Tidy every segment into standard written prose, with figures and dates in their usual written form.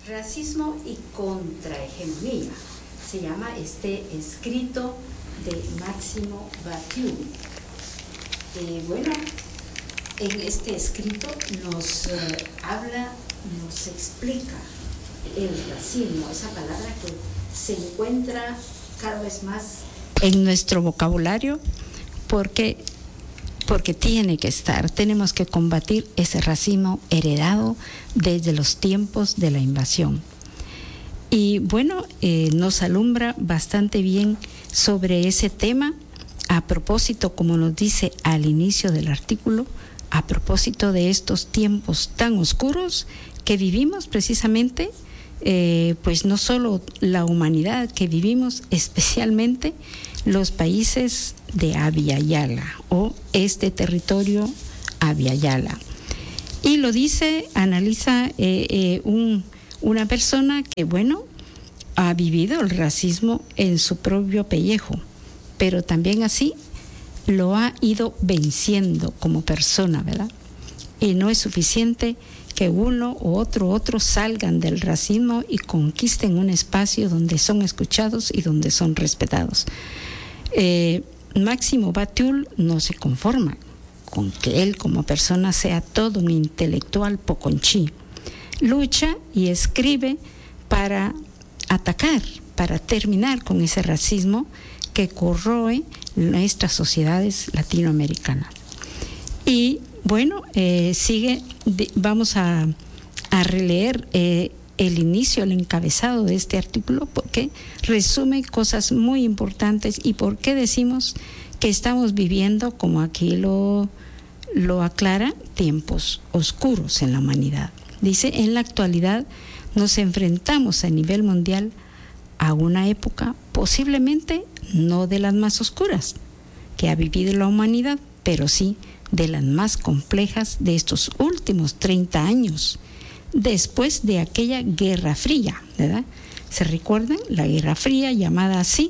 Racismo y contrahegemonía. Se llama este escrito de Máximo Batiul. Bueno, en este escrito nos habla, nos explica el racismo, esa palabra que se encuentra cada vez más en nuestro vocabulario, porque tiene que estar. Tenemos que combatir ese racismo heredado desde los tiempos de la invasión. Y bueno, nos alumbra bastante bien sobre ese tema, a propósito, como nos dice al inicio del artículo, a propósito de estos tiempos tan oscuros que vivimos precisamente, pues no solo la humanidad que vivimos, especialmente los países de Abya Yala o este territorio Abya Yala. Y lo dice, analiza una persona que, bueno, ha vivido el racismo en su propio pellejo, pero también así lo ha ido venciendo como persona, ¿verdad? Y no es suficiente que uno u otro salgan del racismo y conquisten un espacio donde son escuchados y donde son respetados. Máximo Batiul no se conforma con que él como persona sea todo un intelectual poconchí. Lucha y escribe para atacar, para terminar con ese racismo que corroe nuestras sociedades latinoamericanas. Y bueno, vamos a releer el inicio, el encabezado de este artículo, porque resume cosas muy importantes y por qué decimos que estamos viviendo, como aquí lo aclara, tiempos oscuros en la humanidad. Dice, en la actualidad nos enfrentamos a nivel mundial a una época posiblemente no de las más oscuras que ha vivido la humanidad, pero sí de las más complejas de estos últimos 30 años, después de aquella Guerra Fría, ¿verdad? ¿Se recuerdan? La Guerra Fría, llamada así,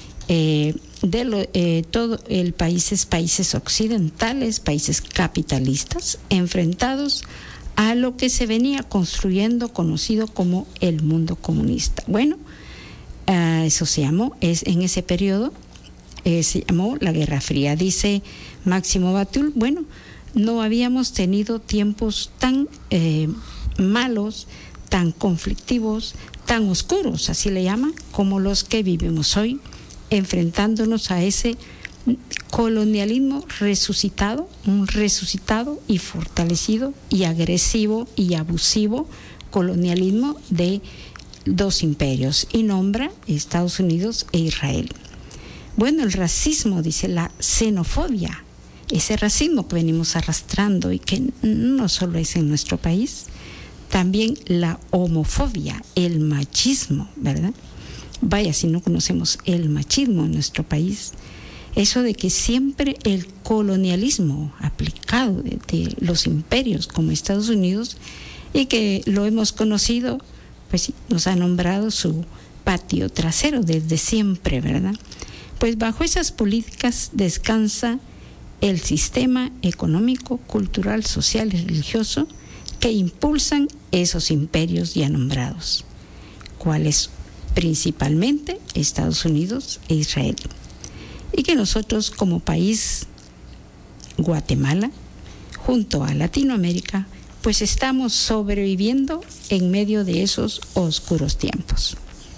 todo el países occidentales, países capitalistas, enfrentados a lo que se venía construyendo, conocido como el mundo comunista. Bueno, eso se llamó, en ese periodo se llamó la Guerra Fría. Dice Máximo Batiul, bueno, no habíamos tenido tiempos tan malos, tan conflictivos, tan oscuros, así le llaman, como los que vivimos hoy, enfrentándonos a ese colonialismo resucitado y fortalecido y agresivo y abusivo colonialismo de dos imperios, y nombra Estados Unidos e Israel. Bueno, el racismo, dice, la xenofobia, ese racismo que venimos arrastrando y que no solo es en nuestro país, también la homofobia, el machismo, ¿verdad? Vaya, si no conocemos el machismo en nuestro país, eso de que siempre el colonialismo aplicado de los imperios como Estados Unidos, y que lo hemos conocido, pues sí, nos ha nombrado su patio trasero desde siempre, ¿verdad? Pues bajo esas políticas descansa el sistema económico, cultural, social y religioso que impulsan esos imperios ya nombrados, cuáles principalmente Estados Unidos e Israel. Y que nosotros como país, Guatemala, junto a Latinoamérica, pues estamos sobreviviendo en medio de esos oscuros tiempos.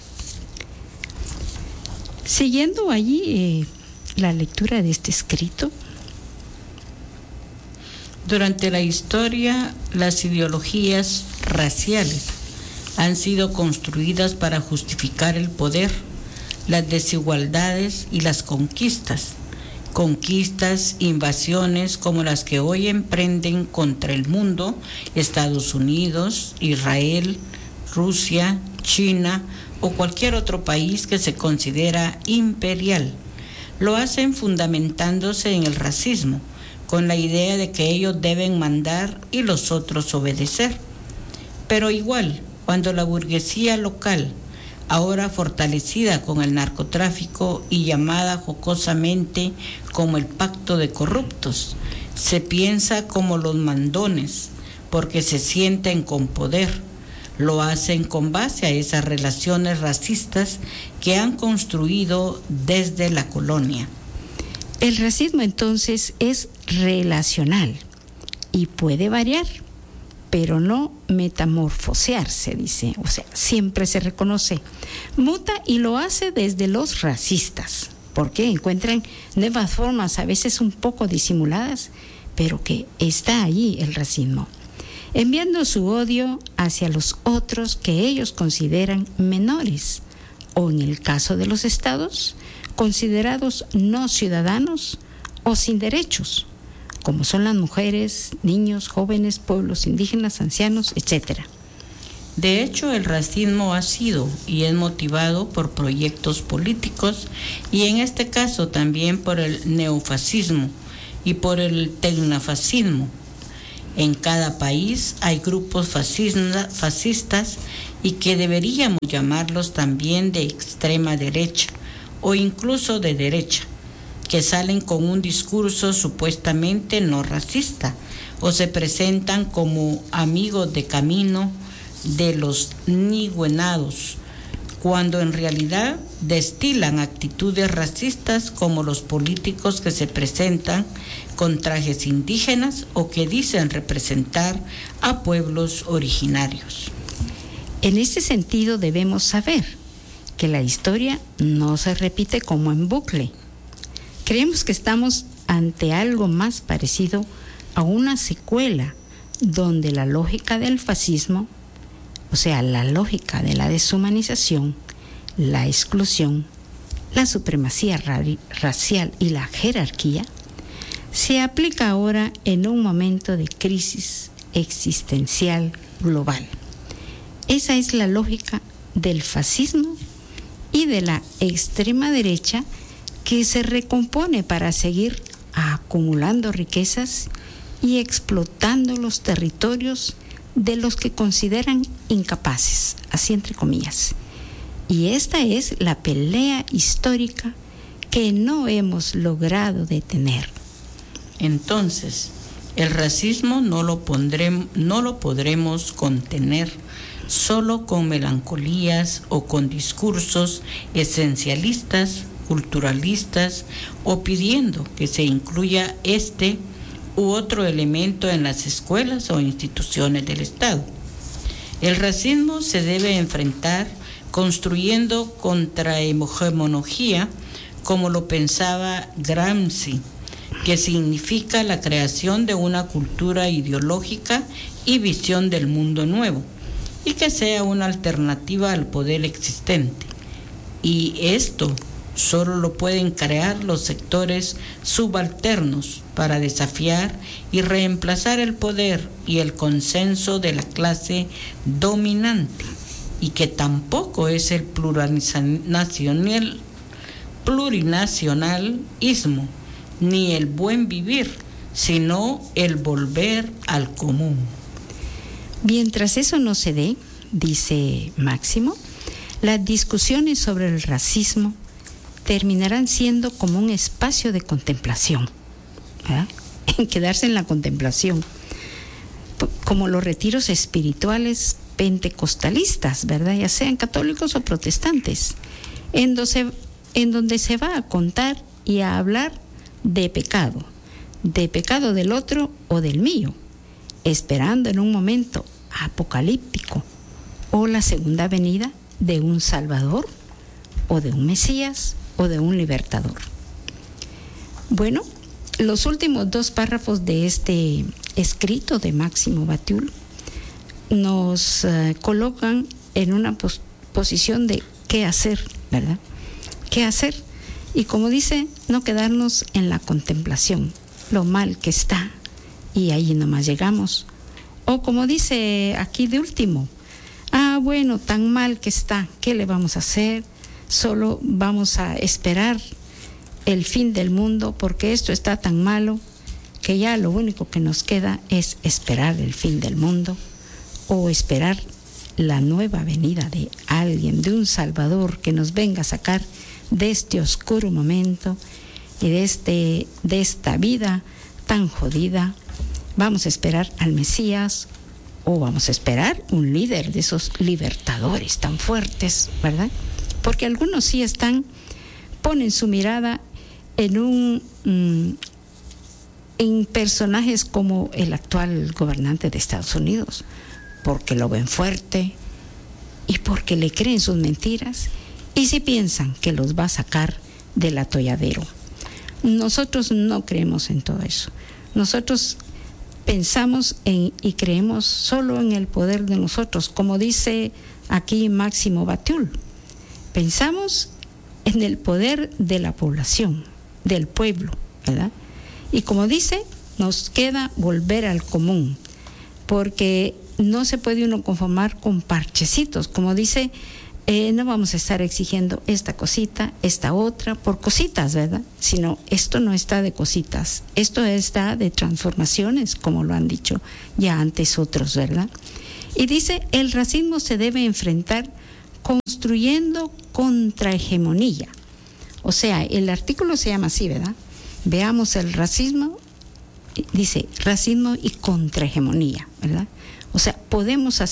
Siguiendo allí la lectura de este escrito. Durante la historia, las ideologías raciales han sido construidas para justificar el poder, las desigualdades y las conquistas, invasiones como las que hoy emprenden contra el mundo Estados Unidos, Israel, Rusia, China o cualquier otro país que se considera imperial. Lo hacen fundamentándose en el racismo, con la idea de que ellos deben mandar y los otros obedecer. Pero igual, cuando la burguesía local, ahora fortalecida con el narcotráfico y llamada jocosamente como el pacto de corruptos, se piensa como los mandones porque se sienten con poder, Lo hacen con base a esas relaciones racistas que han construido desde la colonia. El racismo entonces es relacional y puede variar, pero no metamorfosearse, dice. O sea, siempre se reconoce. Muta y lo hace desde los racistas, porque encuentran nuevas formas, a veces un poco disimuladas, pero que está allí el racismo, enviando su odio hacia los otros que ellos consideran menores, o en el caso de los estados, considerados no ciudadanos o sin derechos, como son las mujeres, niños, jóvenes, pueblos indígenas, ancianos, etc. De hecho, el racismo ha sido y es motivado por proyectos políticos y en este caso también por el neofascismo y por el tecnofascismo. En cada país hay grupos fascistas y que deberíamos llamarlos también de extrema derecha o incluso de derecha, que salen con un discurso supuestamente no racista o se presentan como amigos de camino de los nigüenados, cuando en realidad destilan actitudes racistas como los políticos que se presentan con trajes indígenas o que dicen representar a pueblos originarios. En este sentido debemos saber que la historia no se repite como en bucle. Creemos que estamos ante algo más parecido a una secuela donde la lógica del fascismo, o sea, la lógica de la deshumanización, la exclusión, la supremacía racial y la jerarquía, se aplica ahora en un momento de crisis existencial global. Esa es la lógica del fascismo y de la extrema derecha, que se recompone para seguir acumulando riquezas y explotando los territorios de los que consideran incapaces, así entre comillas. Y esta es la pelea histórica que no hemos logrado detener. Entonces, el racismo no lo podremos contener solo con melancolías o con discursos esencialistas, culturalistas o pidiendo que se incluya este u otro elemento en las escuelas o instituciones del Estado. El racismo se debe enfrentar construyendo contrahegemonía, como lo pensaba Gramsci, que significa la creación de una cultura ideológica y visión del mundo nuevo, y que sea una alternativa al poder existente. Y esto solo lo pueden crear los sectores subalternos para desafiar y reemplazar el poder y el consenso de la clase dominante, y que tampoco es el plurinacionalismo ni el buen vivir, sino el volver al común. Mientras eso no se dé, dice Máximo, las discusiones sobre el racismo terminarán siendo como un espacio de contemplación, ¿verdad? En quedarse en la contemplación, como los retiros espirituales pentecostalistas, ¿verdad? Ya sean católicos o protestantes, en donde se va a contar y a hablar de pecado del otro o del mío, esperando en un momento apocalíptico o la segunda venida de un Salvador o de un Mesías o de un libertador. Bueno, los últimos dos párrafos de este escrito de Máximo Batiul nos colocan en una posición de qué hacer, ¿verdad? ¿Qué hacer? Y como dice, no quedarnos en la contemplación, lo mal que está, y ahí nomás llegamos. O como dice aquí de último, bueno, tan mal que está, ¿qué le vamos a hacer? Solo vamos a esperar el fin del mundo, porque esto está tan malo que ya lo único que nos queda es esperar el fin del mundo, o esperar la nueva venida de alguien, de un Salvador que nos venga a sacar de este oscuro momento y de esta vida tan jodida. Vamos a esperar al Mesías o vamos a esperar un líder de esos libertadores tan fuertes, ¿verdad? Porque algunos sí ponen su mirada en personajes como el actual gobernante de Estados Unidos, porque lo ven fuerte y porque le creen sus mentiras y si piensan que los va a sacar del atolladero. Nosotros no creemos en todo eso. Nosotros pensamos y creemos solo en el poder de nosotros, como dice aquí Máximo Batiul. Pensamos en el poder de la población, del pueblo, ¿verdad? Y como dice, nos queda volver al común, porque no se puede uno conformar con parchecitos, como dice, no vamos a estar exigiendo esta cosita, esta otra, por cositas, ¿verdad? Sino esto no está de cositas, esto está de transformaciones, como lo han dicho ya antes otros, ¿verdad? Y dice, el racismo se debe enfrentar construyendo contrahegemonía. O sea, el artículo se llama así, ¿verdad? Veamos el racismo, dice racismo y contrahegemonía, ¿verdad? O sea, podemos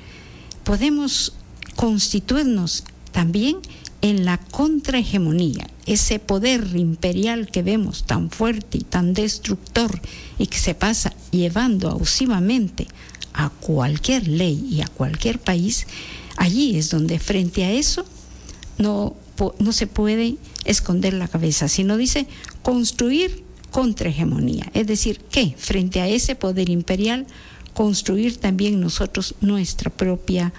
constituirnos también en la contrahegemonía, ese poder imperial que vemos tan fuerte y tan destructor y que se pasa llevando abusivamente a cualquier ley y a cualquier país. Allí es donde frente a eso no se puede esconder la cabeza, sino dice construir contrahegemonía, es decir, que frente a ese poder imperial construir también nosotros nuestra propia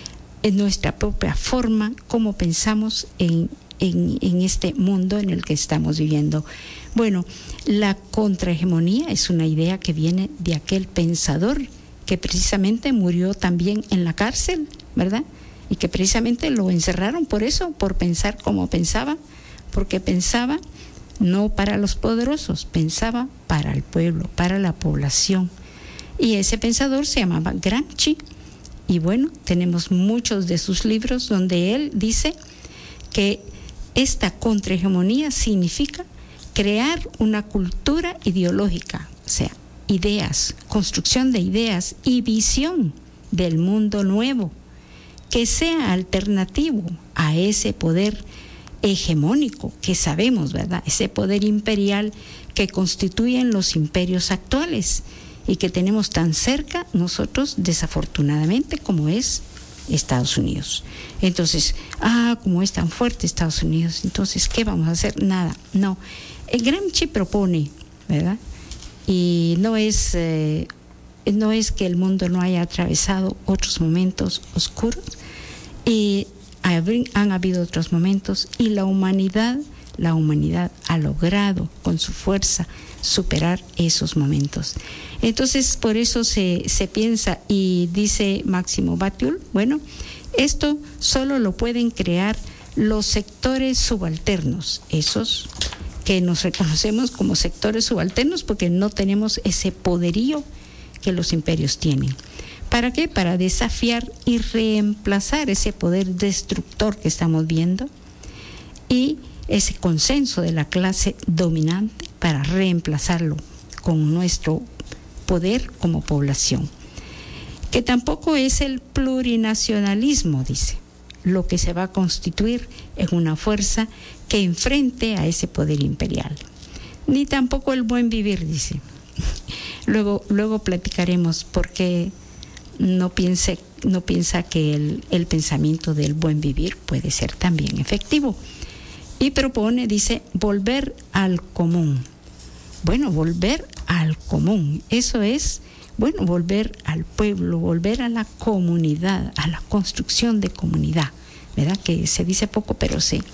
forma, como pensamos en este mundo en el que estamos viviendo. Bueno, la contrahegemonía es una idea que viene de aquel pensador que precisamente murió también en la cárcel, ¿verdad? Y que precisamente lo encerraron por eso, por pensar como pensaba, porque pensaba no para los poderosos, pensaba para el pueblo, para la población. Y ese pensador se llamaba Gramsci. Y bueno, tenemos muchos de sus libros donde él dice que esta contrahegemonía significa crear una cultura ideológica, o sea, ideas, construcción de ideas y visión del mundo nuevo, que sea alternativo a ese poder hegemónico que sabemos, ¿verdad? Ese poder imperial que constituyen los imperios actuales y que tenemos tan cerca nosotros, desafortunadamente, como es Estados Unidos. Entonces, como es tan fuerte Estados Unidos, entonces, ¿qué vamos a hacer? Nada, no. Gramsci propone, ¿verdad? Y no es que el mundo no haya atravesado otros momentos oscuros, y han habido otros momentos, y la humanidad ha logrado con su fuerza superar esos momentos. Entonces, por eso se piensa, y dice Máximo Batiul, bueno, esto solo lo pueden crear los sectores subalternos, esos que nos reconocemos como sectores subalternos porque no tenemos ese poderío que los imperios tienen. ¿Para qué? Para desafiar y reemplazar ese poder destructor que estamos viendo y ese consenso de la clase dominante, para reemplazarlo con nuestro poder como población. Que tampoco es el plurinacionalismo, dice, lo que se va a constituir en una fuerza que enfrente a ese poder imperial. Ni tampoco el buen vivir, dice. Luego platicaremos por qué no piensa que el pensamiento del buen vivir puede ser también efectivo. Y propone, dice, volver al común. Bueno, volver al común, eso es, bueno, volver al pueblo, volver a la comunidad, a la construcción de comunidad, ¿verdad? Que se dice poco, pero se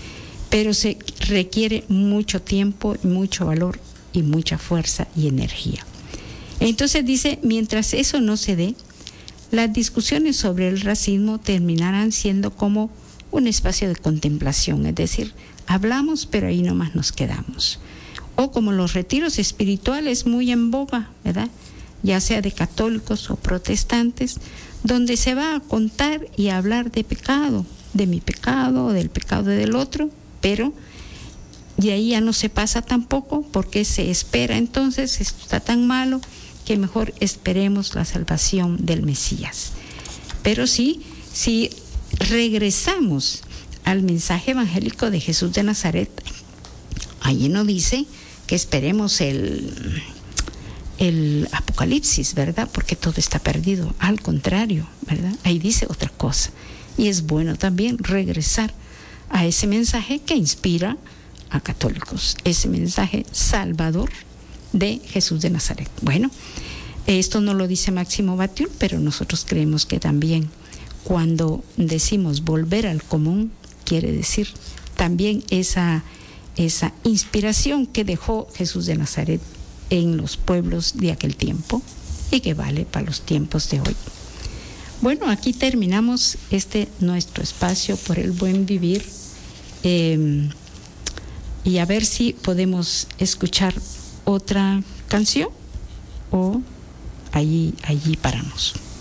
requiere mucho tiempo, mucho valor y mucha fuerza y energía. Entonces dice, mientras eso no se dé, las discusiones sobre el racismo terminarán siendo como un espacio de contemplación, es decir, hablamos pero ahí nomás nos quedamos. O como los retiros espirituales muy en boga, ¿verdad? Ya sea de católicos o protestantes, donde se va a contar y a hablar de pecado, de mi pecado, del pecado del otro, pero de ahí ya no se pasa tampoco, porque se espera entonces, esto está tan malo, que mejor esperemos la salvación del Mesías. Pero si regresamos al mensaje evangélico de Jesús de Nazaret, allí no dice que esperemos el Apocalipsis, ¿verdad? Porque todo está perdido. Al contrario, ¿verdad? Ahí dice otra cosa. Y es bueno también regresar a ese mensaje que inspira a católicos, ese mensaje salvador de Jesús de Nazaret. Bueno, esto no lo dice Máximo Batiul, pero nosotros creemos que también cuando decimos volver al común, quiere decir también esa inspiración que dejó Jesús de Nazaret en los pueblos de aquel tiempo y que vale para los tiempos de hoy. Bueno, aquí terminamos nuestro espacio por el buen vivir, y a ver si podemos escuchar otra canción o allí paramos.